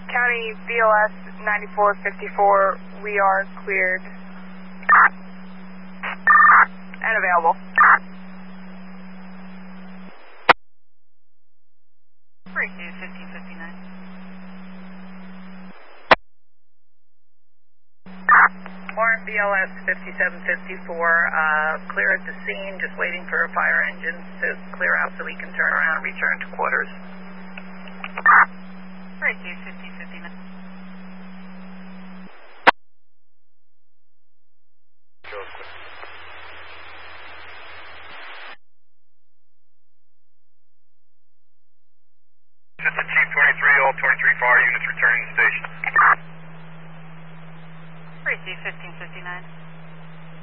County BLS 9454, we are cleared and available. Break 1559. Warren BLS 5754, clear at the scene, just waiting for fire engines to clear out so we can turn around and return to quarters. Break 1559. This is Chief 23, all 23 fire units returning to station. Break 1559.